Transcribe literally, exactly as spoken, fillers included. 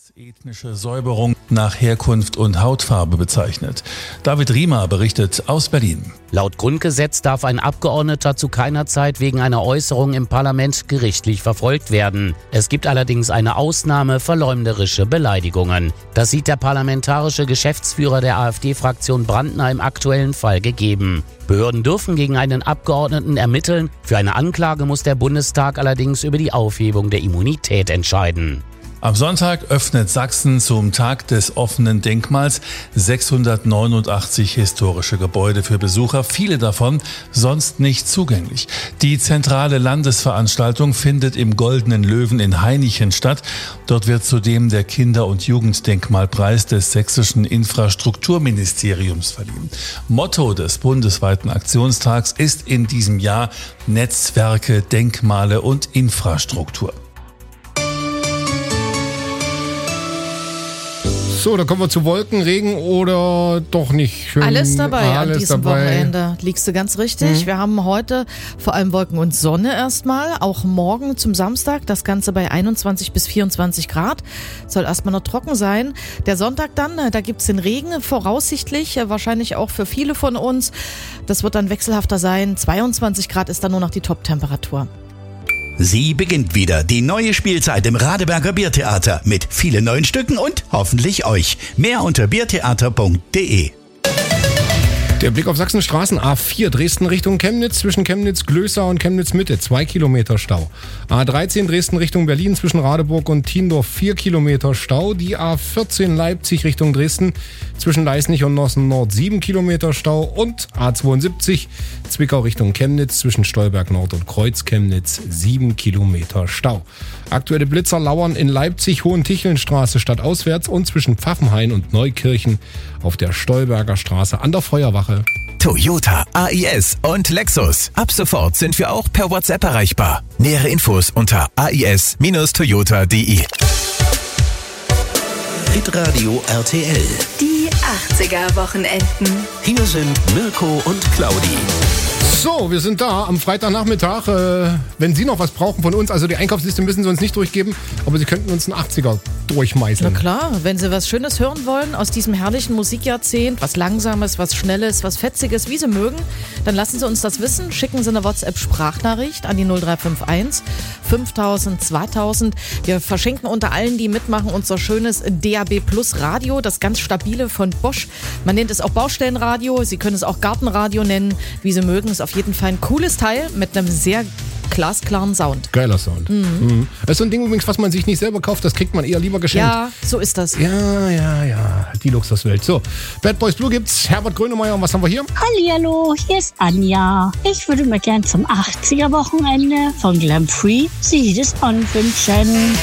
Ethnische Säuberung nach Herkunft und Hautfarbe bezeichnet. David Riemer berichtet aus Berlin. Laut Grundgesetz darf ein Abgeordneter zu keiner Zeit wegen einer Äußerung im Parlament gerichtlich verfolgt werden. Es gibt allerdings eine Ausnahme: verleumderische Beleidigungen. Das sieht der parlamentarische Geschäftsführer der AfD-Fraktion Brandner im aktuellen Fall gegeben. Behörden dürfen gegen einen Abgeordneten ermitteln. Für eine Anklage muss der Bundestag allerdings über die Aufhebung der Immunität entscheiden. Am Sonntag öffnet Sachsen zum Tag des offenen Denkmals sechshundertneunundachtzig historische Gebäude für Besucher, viele davon sonst nicht zugänglich. Die zentrale Landesveranstaltung findet im Goldenen Löwen in Hainichen statt. Dort wird zudem der Kinder- und Jugenddenkmalpreis des sächsischen Infrastrukturministeriums verliehen. Motto des bundesweiten Aktionstags ist in diesem Jahr Netzwerke, Denkmale und Infrastruktur. So, da kommen wir zu Wolken, Regen oder doch nicht. Schön, alles dabei alles an diesem dabei. Wochenende. Liegst du ganz richtig. Mhm. Wir haben heute vor allem Wolken und Sonne erstmal. Auch morgen zum Samstag. Das Ganze bei einundzwanzig bis vierundzwanzig Grad. Soll erstmal noch trocken sein. Der Sonntag dann, da gibt's den Regen voraussichtlich. Wahrscheinlich auch für viele von uns. Das wird dann wechselhafter sein. zweiundzwanzig Grad ist dann nur noch die Top-Temperatur. Sie beginnt wieder, die neue Spielzeit im Radeberger Biertheater mit vielen neuen Stücken und hoffentlich euch. Mehr unter biertheater punkt de. Der Blick auf Sachsenstraßen: A vier Dresden Richtung Chemnitz, zwischen Chemnitz-Glößau und Chemnitz-Mitte, zwei Kilometer Stau. A dreizehn Dresden Richtung Berlin, zwischen Radeburg und Tiendorf, vier Kilometer Stau. Die A vierzehn Leipzig Richtung Dresden, zwischen Leisnig und Nossen Nord, sieben Kilometer Stau. Und A zweiundsiebzig Zwickau Richtung Chemnitz, zwischen Stolberg Nord und Kreuz-Chemnitz, sieben Kilometer Stau. Aktuelle Blitzer lauern in Leipzig, Hohentichelnstraße stadtauswärts und zwischen Pfaffenhain und Neukirchen auf der Stolberger Straße an der Feuerwache. Toyota, A I S und Lexus. Ab sofort sind wir auch per WhatsApp erreichbar. Nähere Infos unter a i s Toyota punkt de. Hitradio R T L. Die achtziger-Wochenenden. Hier sind Mirko und Claudi. So, wir sind da am Freitagnachmittag. Äh, wenn Sie noch was brauchen von uns, also die Einkaufsliste müssen Sie uns nicht durchgeben, aber Sie könnten uns einen achtziger durchmeißeln. Na klar, wenn Sie was Schönes hören wollen aus diesem herrlichen Musikjahrzehnt, was Langsames, was Schnelles, was Fetziges, wie Sie mögen, dann lassen Sie uns das wissen. Schicken Sie eine WhatsApp-Sprachnachricht an die null drei fünf eins fünftausend zweitausend. Wir verschenken unter allen, die mitmachen, unser schönes D A B Plus Radio, das ganz stabile von Bosch. Man nennt es auch Baustellenradio, Sie können es auch Gartenradio nennen, wie Sie mögen. Ist auf jeden Fall ein cooles Teil mit einem sehr glasklaren Sound. Geiler Sound. Mhm. Mhm. Das ist so ein Ding übrigens, was man sich nicht selber kauft, das kriegt man eher lieber geschenkt. Ja, so ist das. Ja, ja, ja, die Luxuswelt. So, Bad Boys Blue gibt's, Herbert Grönemeyer, und was haben wir hier? Hallihallo, hier ist Anja. Ich würde mir gern zum achtziger-Wochenende von Glam Free See This On wünschen.